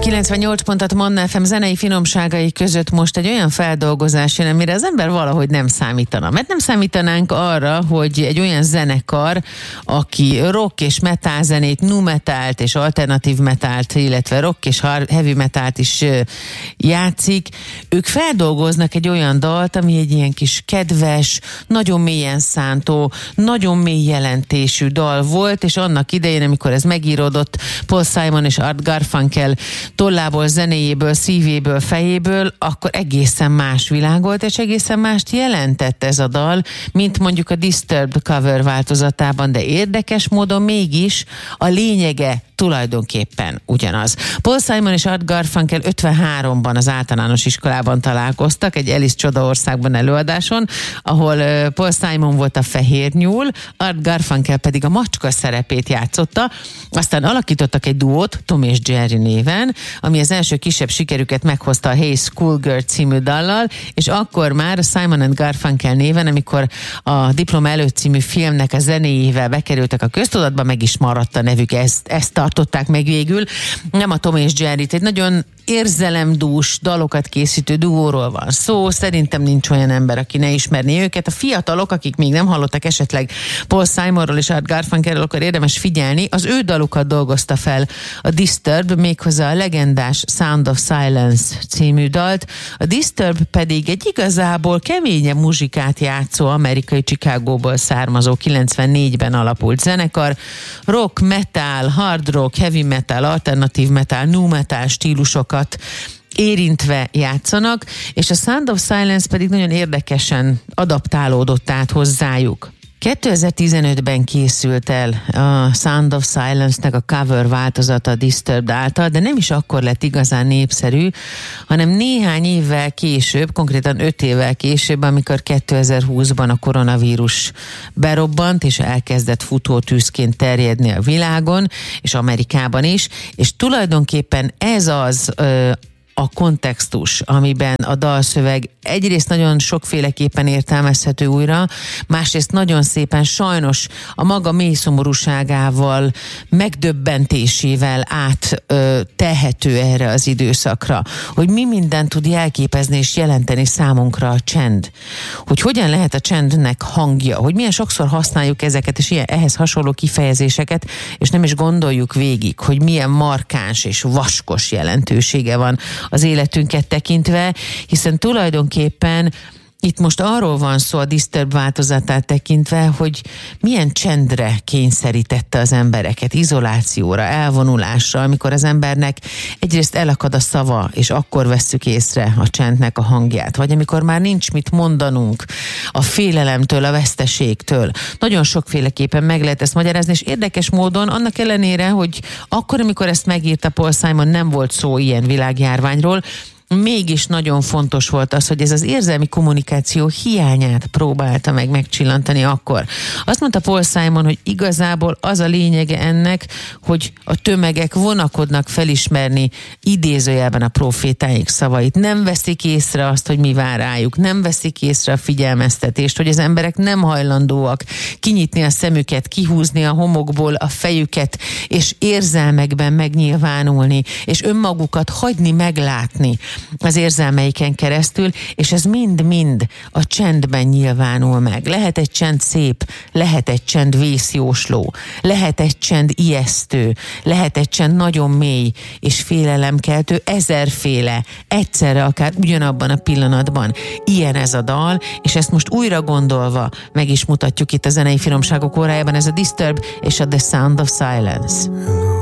98 pontot Manna FM zenei finomságai között most egy olyan feldolgozás jön, amire az ember valahogy nem számítana. Mert nem számítanánk arra, hogy egy olyan zenekar, aki rock és metal zenét, nu metált és alternatív metált, illetve rock és heavy metált is játszik, ők feldolgoznak egy olyan dalt, ami egy ilyen kis kedves, nagyon mélyen szántó, nagyon mély jelentésű dal volt, és annak idején, amikor ez megíródott Paul Simon és Art Garfunkel tollából, zenéjéből, szívéből, fejéből, akkor egészen más világ volt, és egészen mást jelentett ez a dal, mint mondjuk a Disturbed cover változatában, de érdekes módon mégis a lényege tulajdonképpen ugyanaz. Paul Simon és Art Garfunkel 53-ban az általános iskolában találkoztak, egy Alice Csodaországban előadáson, ahol Paul Simon volt a fehér nyúl, Art Garfunkel pedig a macska szerepét játszotta, aztán alakítottak egy duót, Tom és Jerry néven, ami az első kisebb sikerüket meghozta a Hey Schoolgirl című dallal, és akkor már Simon and Garfunkel néven, amikor a Diploma előtt című filmnek a zenéjével bekerültek a köztudatba, meg is maradt a nevük, ezt tartották meg végül. Nem a Tom és Jerry-t, egy nagyon érzelemdús dalokat készítő duóról van szó, szerintem nincs olyan ember, aki ne ismerné őket. A fiatalok, akik még nem hallottak esetleg Paul Simonról és Art Garfunkelről, akkor érdemes figyelni. Az ő dalukat dolgozta fel a Disturbed, méghozzá a legendás Sound of Silence című dalt. A Disturbed pedig egy igazából keményebb muzsikát játszó amerikai Chicagóból származó 94-ben alapult zenekar. Rock, metal, hard rock, heavy metal, alternatív metal, nu metal stílusokat érintve játszanak, és a Sound of Silence pedig nagyon érdekesen adaptálódott át hozzájuk. 2015-ben készült el a Sound of Silence-nek a cover változata a Disturbed által, de nem is akkor lett igazán népszerű, hanem néhány évvel később, konkrétan 5 évvel később, amikor 2020-ban a koronavírus berobbant, és elkezdett futótűzként terjedni a világon, és Amerikában is, és tulajdonképpen ez az a kontextus, amiben a dalszöveg egyrészt nagyon sokféleképpen értelmezhető újra, másrészt nagyon szépen sajnos a maga mély szomorúságával, megdöbbentésével áttehető erre az időszakra, hogy mi mindent tud jelképezni és jelenteni számunkra a csend. Hogy hogyan lehet a csendnek hangja, hogy milyen sokszor használjuk ezeket és ehhez hasonló kifejezéseket, és nem is gondoljuk végig, hogy milyen markáns és vaskos jelentősége van az életünket tekintve, hiszen tulajdonképpen itt most arról van szó a Disturb változatát tekintve, hogy milyen csendre kényszerítette az embereket, izolációra, elvonulásra, amikor az embernek egyrészt elakad a szava, és akkor vesszük észre a csendnek a hangját, vagy amikor már nincs mit mondanunk a félelemtől, a veszteségtől. Nagyon sokféleképpen meg lehet ezt magyarázni, és érdekes módon annak ellenére, hogy akkor, amikor ezt megírta Paul Simon, nem volt szó ilyen világjárványról, mégis nagyon fontos volt az, hogy ez az érzelmi kommunikáció hiányát próbálta meg megcsillantani akkor. Azt mondta Paul Simon, hogy igazából az a lényege ennek, hogy a tömegek vonakodnak felismerni idézőjelben a profétáik szavait. Nem veszik észre azt, hogy mi vár rájuk. Nem veszik észre a figyelmeztetést, hogy az emberek nem hajlandóak kinyitni a szemüket, kihúzni a homokból a fejüket, és érzelmekben megnyilvánulni, és önmagukat hagyni meglátni az érzelmeiken keresztül, és ez mind-mind a csendben nyilvánul meg. Lehet egy csend szép, lehet egy csend vészjósló, lehet egy csend ijesztő, lehet egy csend nagyon mély és félelemkeltő, ezerféle, egyszerre akár ugyanabban a pillanatban. Ilyen ez a dal, és ezt most újra gondolva meg is mutatjuk itt a zenei finomságok órájában, ez a Disturb és a The Sound of Silence.